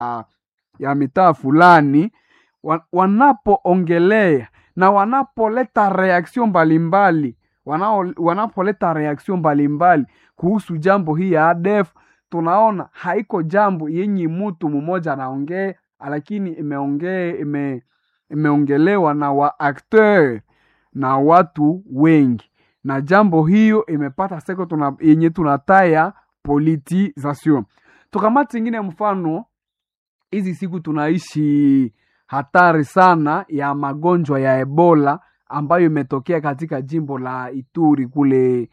ya mitaa fulani, wanapoongelea na wanapoleta reaction mbalimbali, wanapoleta reaction mbalimbali kuhusu jambo hii ya ADF, tunaona haiko jambo yenye mtu mmoja anaongea, lakini imeongelewa na wa acteur na watu wengi, na jambo hiyo imepata seko yenye tunataya politisation. Tukamati ingine mfano, hizi siku tunaishi hatari sana ya magonjwa ya Ebola ambayo imetokea katika jimbo la Ituri kule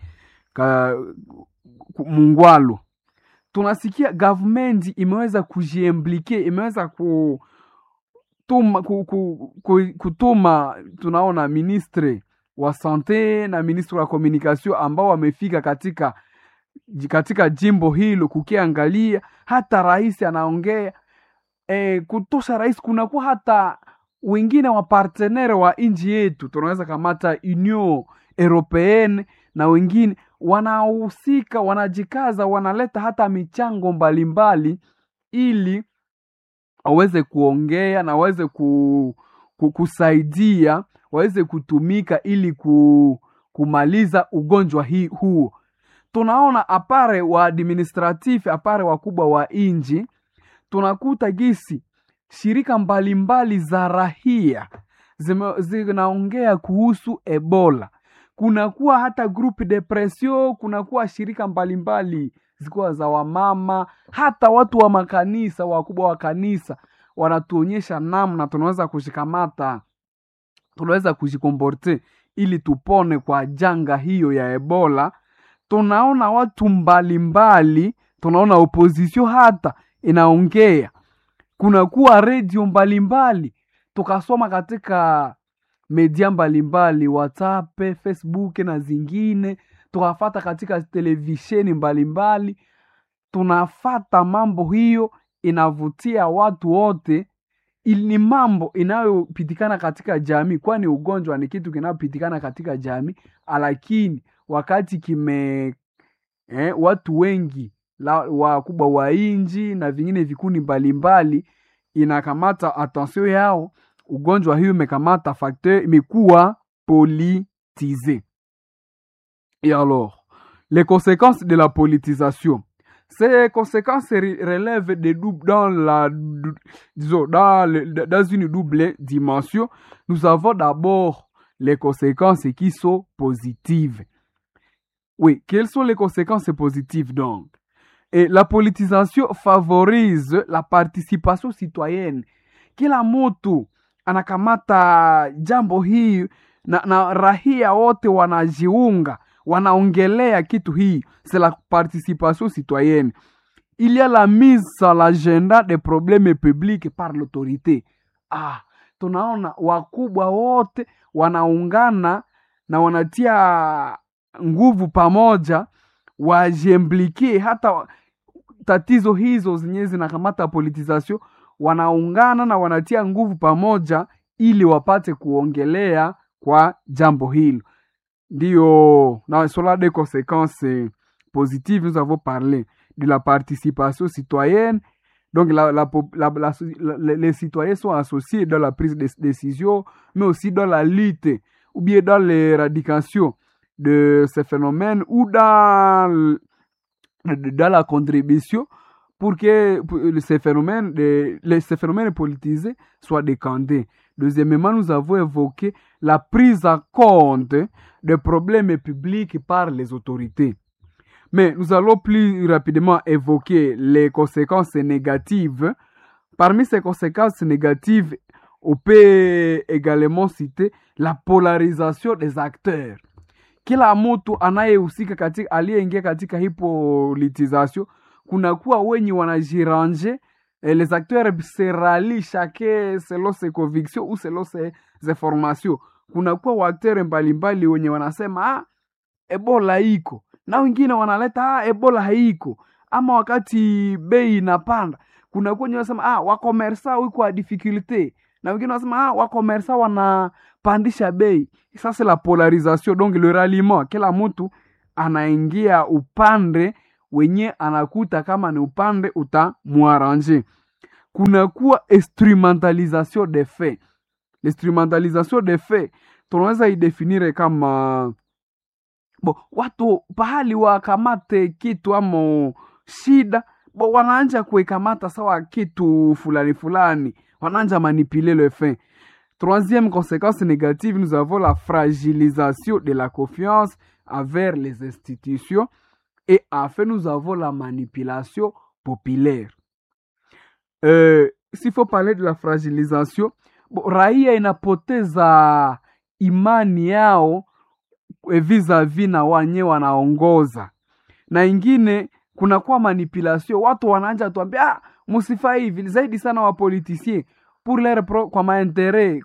Mungwalu. Tunasikia government imeweza kujiimplike, imeweza kutuma tunaona ministre wa sante na ministre wa communication ambao wamefika katika jimbo hilo kukiangalia. Hata rais anaongea kutosha rais, kunakuwa hata wengine wa partenaire wa nchi yetu, tunaweza kamata Union Europeenne na wengine wanahusika, wanajikaza, wanaleta hata michango mbalimbali ili waweze kuongea na waweze kusaidia, waweze kutumika ili kumaliza ugonjwa huo. Tunaona apare wa administratif, apare wakubwa wa inji, tunakuta gisi shirika mbalimbali za rahia zinaongea kuhusu Ebola. Kunakuwa hata groupe de pression, kunakuwa shirika mbalimbali zikuwa za wamama, hata watu wa makanisa, wakubwa wa kanisa wanatuonyesha namna tunaweza kushikamata, tunaweza kujikomporte ili tupone kwa janga hiyo ya Ebola. Tunaona watu mbalimbali, tunaona opposition hata inaongea, kunakuwa radio mbalimbali, tukasoma katika media mbalimbali, WhatsApp, Facebook na zingine, tukafata katika televisheni mbalimbali, tunafata mambo hiyo, inavutia watu wote. Ni mambo inayopitikana katika jamii, kwani ugonjwa ni kitu kinayopitikana katika jamii, lakini wakati watu wengi wakubwa wa inji na vingine vikundi mbalimbali inakamata attention yao, ugonjwa hiyo imekamata facteur, imekuwa politisé. Et alors, les conséquences de la politisation. Ces conséquences relèvent dans une double dimension. Nous avons d'abord les conséquences qui sont positives. Oui, quelles sont les conséquences positives donc? Et la politisation favorise la participation citoyenne. Kila mtu anakamata jambo hii na rahia wote wanajiunga, wanaongelea kitu hii. C'est la participation citoyenne. Il y a la mise sur l'agenda des problèmes publics par l'autorité. Tunaona wakubwa wote wanaungana na wanatia nguvu pamoja, wajiimplike. Hata tatizo hizo zenye zinakamata politisation, wanaungana na wanatia nguvu pamoja ili wapate kuongelea kwa jambo hilo. Ndio, na sur des conséquences positives, nous avons parlé de la participation citoyenne. Donc les citoyens sont associés dans la prise de décision, mais aussi dans la lutte ou bien dans l'éradication de ces phénomènes, ou dans la contribution pour que ces phénomènes politisés soient décantés. Deuxièmement, nous avons évoqué la prise en compte des problèmes publics par les autorités. Mais nous allons plus rapidement évoquer les conséquences négatives. Parmi ces conséquences négatives, on peut également citer la polarisation des acteurs. Kila mtu anayehusika katika, aliyeingia katika hii politisation, kunakuwa wenye wanajiranje, les acteurs se rallient chacun selon ses convictions ou selon ses informations. Kunakuwa waacteurs mbalimbali wenye wanasema Ebola iko, na wengine wanaleta Ebola haiko. Ama wakati bei inapanda, kunakuwa wenye wanasema wakomersa wiko a difficulté, na wengine wanasema wakomersa wanapandisha bei. Sasa la polarisation, donc le ralliement, kila mtu anaingia upande wenye anakuta kama ni upande utamuaranje. kunakuwa instrumentalisation des faits. L'instrumentalisation des faits tunaweza idefinire kama watu pahali wakamate kitu ama shida, wanaanja kuikamata sawa kitu fulani fulani, wanaanja manipuler le fait. Troisième conséquence négative, nous avons la fragilisation de la confiance envers les institutions, et enfin nous avons la manipulation populaire. S'il faut parler de la fragilisation, raia inapoteza imani yao vis-a-vis na wanye wanaongoza. Na ingine kunakuwa manipulation, watu wanaanza tuambia musifa hivi zaidi sana wa politicien pour leur kwa maentere,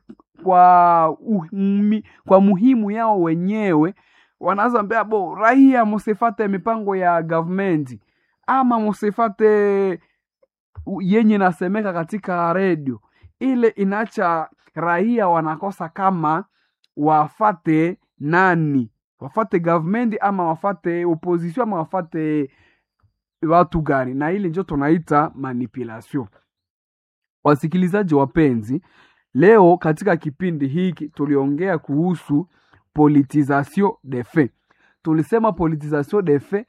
kwa muhimu yao wenyewe, wanaanza ambia raia musifate mipango ya government ama musifate yenye nasemeka katika radio. Ile inacha raia wanakosa kama wafate nani, wafate government ama wafate opposition ama wafate watu gani, na ile ndio tunaita manipulation. Wasikilizaji wapenzi, leo katika kipindi hiki tuliongea kuhusu politisation des faits. Tulisema politisation des faits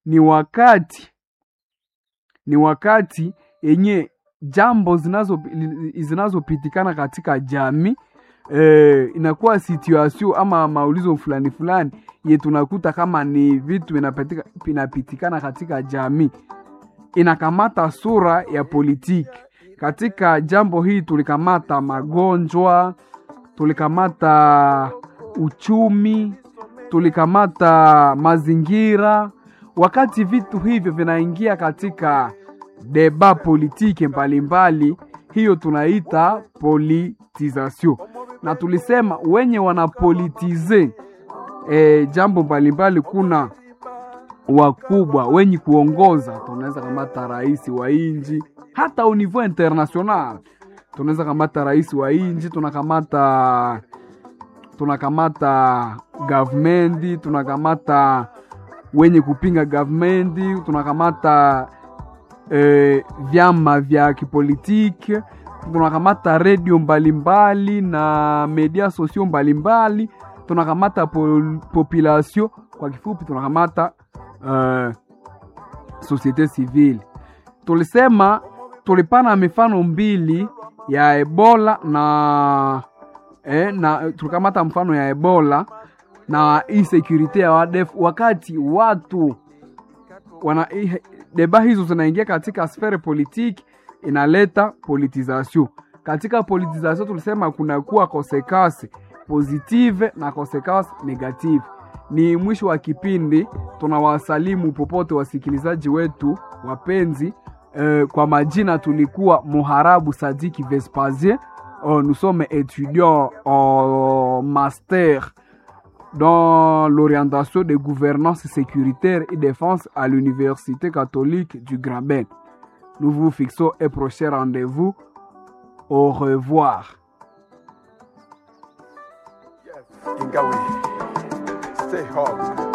ni wakati yenye jambo zinazopitikana katika jamii, inakuwa situation ama maulizo fulani fulani ye tunakuta kama ni vitu vinapitikana katika jamii, inakamata sura ya politiki. Katika jambo hii tulikamata magonjwa, tulikamata uchumi, tulikamata mazingira. Wakati vitu hivyo vinaingia katika deba politiki mbalimbali, hiyo tunaita politisation. Na tulisema wenye wanapolitize jambo mbalimbali, kuna wakubwa wenye kuongoza, tunaweza kamata rais wa inji, hata au niveau international tunaweza kamata rais wa inji, tunakamata government, tunakamata wenye kupinga government, tunakamata vyama vya kipolitiki, tunakamata radio mbalimbali na media sosio mbalimbali, tunakamata population, kwa kifupi tunakamata société civile. Tulisema tulipana mifano mbili ya Ebola na tulikamata mfano ya Ebola na insecurity ya wadef. Wakati watu deba hizo zinaingia katika sfere politiki, inaleta politisation. Katika politisation tulisema kuna kuwa consequence positive na consequence negative. Ni mwisho wa kipindi, tunawasalimu popote wasikilizaji wetu wapenzi. Kwa majina tulikuwa Muharabu Sadiki Vespasien. Nous sommes étudiants en master dans l'orientation de gouvernance sécuritaire et défense à l'Université catholique du Grand Ben. Nous vous fixons un prochain rendez-vous. Au revoir. Ingawi, stay home.